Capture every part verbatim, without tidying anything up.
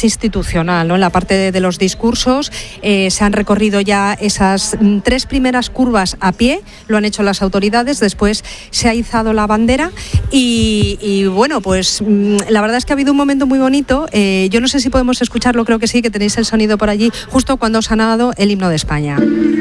institucional, ¿no? En la parte de, de los discursos eh, se han recorrido ya esas mm, tres primeras curvas a pie, lo han hecho las autoridades, después se ha izado la bandera y, y bueno, pues mm, la verdad es que ha habido un momento muy bonito. Eh, yo no sé si podemos escucharlo, creo que sí, que tenéis el sonido por allí, justo cuando os ha dado el himno de España.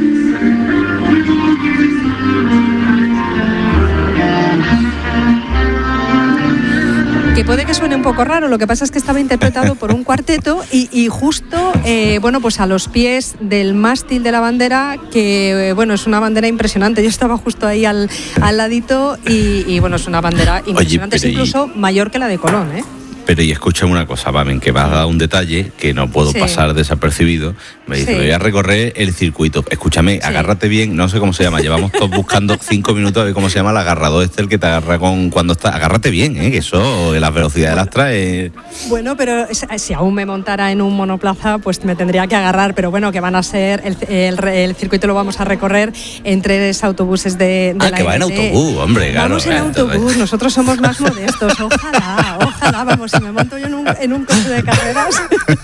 Que puede que suene un poco raro, lo que pasa es que estaba interpretado por un cuarteto y, y justo, eh, bueno, pues a los pies del mástil de la bandera, que, eh, bueno, es una bandera impresionante. Yo estaba justo ahí al, al ladito y, y, bueno, es una bandera impresionante, Oye, es incluso y... mayor que la de Colón, ¿eh? Pero y escucha una cosa, Mamen, que me has dado un detalle que no puedo sí. pasar desapercibido. Me dice, sí. voy a recorrer el circuito. Escúchame, sí. agárrate bien, no sé cómo se llama. Llevamos todos buscando cinco minutos a ver cómo se llama el agarrador este, el que te agarra con cuando está. Agárrate bien, ¿eh? Que eso, las velocidades las trae. Bueno, pero si aún me montara en un monoplaza, pues me tendría que agarrar. Pero bueno, que van a ser, el, el, el circuito lo vamos a recorrer en tres autobuses de, de ah, la que va en autobús, hombre, claro. Vamos en claro, autobús, entonces... nosotros somos más modestos. Ojalá, ojalá, vamos. Si me monto yo en un, en un coche de carreras.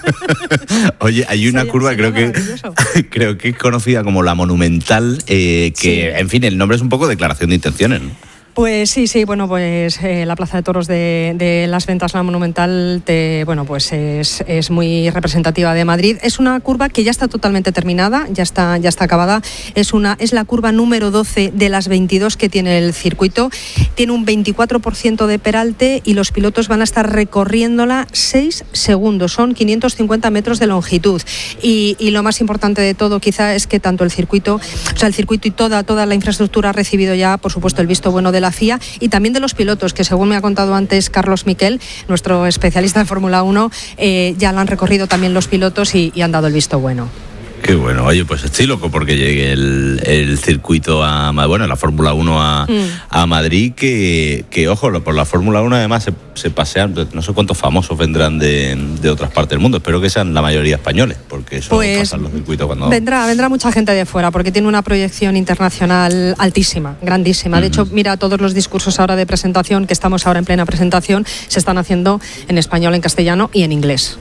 Oye, hay una sería, curva, sería creo que creo que es conocida como la Monumental, eh, que, sí. en fin, el nombre es un poco declaración de intenciones, ¿no? Pues sí, sí, bueno, pues eh, la Plaza de Toros de, de Las Ventas, la Monumental, te, bueno, pues es, es muy representativa de Madrid. Es una curva que ya está totalmente terminada, ya está, ya está acabada. Es una, es la curva número doce de las veintidós que tiene el circuito. Tiene un veinticuatro por ciento de peralte y los pilotos van a estar recorriéndola seis segundos. Son quinientos cincuenta metros de longitud. Y, y lo más importante de todo, quizá, es que tanto el circuito, o sea, el circuito y toda, toda la infraestructura ha recibido ya, por supuesto, el visto bueno de la F I A y también de los pilotos, que según me ha contado antes Carlos Miquel, nuestro especialista en Fórmula uno, eh, ya lo han recorrido también los pilotos y, y han dado el visto bueno. Qué bueno, oye, pues estoy loco porque llegue el, el circuito a, bueno, la Fórmula uno a, mm. a Madrid, que, que ojo, por la Fórmula uno además se, se pasean, no sé cuántos famosos vendrán de, de otras partes del mundo, espero que sean la mayoría españoles, porque eso pues pasa en los circuitos cuando... Vendrá, vendrá mucha gente de fuera, porque tiene una proyección internacional altísima, grandísima. De mm-hmm. hecho, mira, todos los discursos ahora de presentación, que estamos ahora en plena presentación, se están haciendo en español, en castellano y en inglés.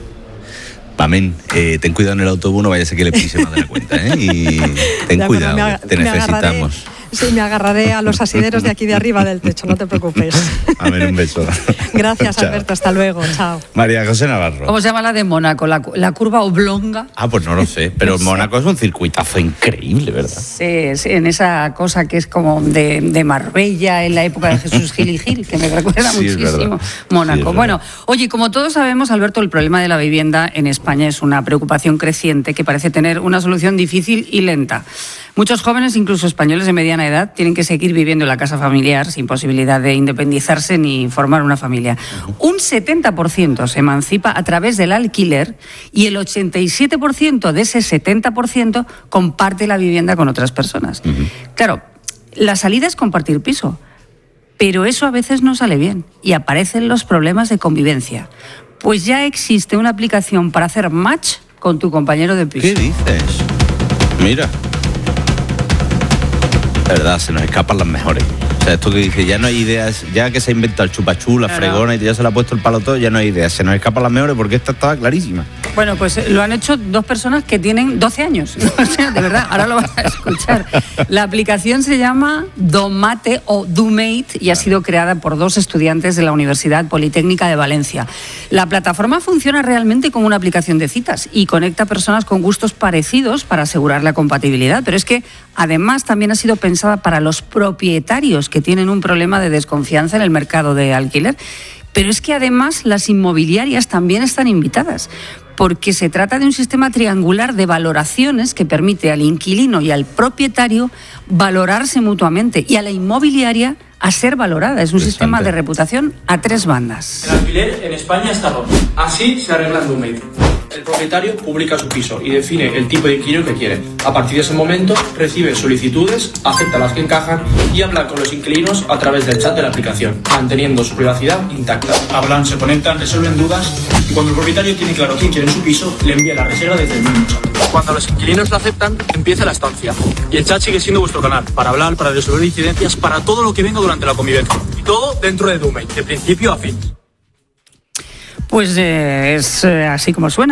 Amén. Eh, ten cuidado en el autobús, no vaya a ser que le pise más de la cuenta, ¿eh? Y ten ya, cuidado, bueno, me, te necesitamos. Agarraré, sí, me agarraré a los asideros de aquí de arriba del techo, no te preocupes. Amén, un beso. Gracias, Alberto, hasta luego, chao. María José Navarro. ¿Cómo se llama la de Mónaco? ¿La, la curva oblonga? Ah, pues no lo sé, pero no Mónaco sé. Es un circuitazo increíble, ¿verdad? Sí, sí, en esa cosa que es como de, de Marbella en la época de Jesús Gil y Gil, que me recuerda sí, muchísimo Mónaco. Sí, bueno, oye, como todos sabemos, Alberto, el problema de la vivienda en España es una preocupación creciente que parece tener una solución difícil y lenta. Muchos jóvenes, incluso españoles de mediana edad, tienen que seguir viviendo en la casa familiar sin posibilidad de independizarse ni formar una familia. Un setenta por ciento se emancipa a través del alquiler y el ochenta y siete por ciento de ese setenta por ciento comparte la vivienda con otras personas. Uh-huh. Claro, la salida es compartir piso, pero eso a veces no sale bien y aparecen los problemas de convivencia. Pues ya existe una aplicación para hacer match con tu compañero de piso. ¿Qué dices? Mira. La verdad, se nos escapan las mejores. O sea, esto que dice, ya no hay ideas, ya que se ha inventado el chupachú, la claro. fregona y ya se le ha puesto el palo todo, ya no hay ideas. Se nos escapan las mejores porque esta estaba clarísima. Bueno, pues lo han hecho dos personas que tienen doce años. O sea, de verdad, ahora lo vas a escuchar. La aplicación se llama Domate o Dumate y ha sido creada por dos estudiantes de la Universidad Politécnica de Valencia. La plataforma funciona realmente como una aplicación de citas y conecta personas con gustos parecidos para asegurar la compatibilidad, pero es que además también ha sido pensada para los propietarios que tienen un problema de desconfianza en el mercado de alquiler. Pero es que además las inmobiliarias también están invitadas, porque se trata de un sistema triangular de valoraciones que permite al inquilino y al propietario valorarse mutuamente y a la inmobiliaria a ser valorada. Es un sistema de reputación a tres bandas. El alquiler en España está roto. Así se arregla en Dumate. El propietario publica su piso y define el tipo de inquilino que quiere. A partir de ese momento recibe solicitudes, acepta las que encajan y habla con los inquilinos a través del chat de la aplicación, manteniendo su privacidad intacta. Hablan, se conectan, resuelven dudas y cuando el propietario tiene claro quién quiere en su piso, le envía la reserva desde el mismo chat. Cuando los inquilinos lo aceptan, empieza la estancia. Y el chat sigue siendo vuestro canal para hablar, para resolver incidencias, para todo lo que venga durante la convivencia. Y todo dentro de Dumate, de principio a fin. Pues eh, es eh, así como suena.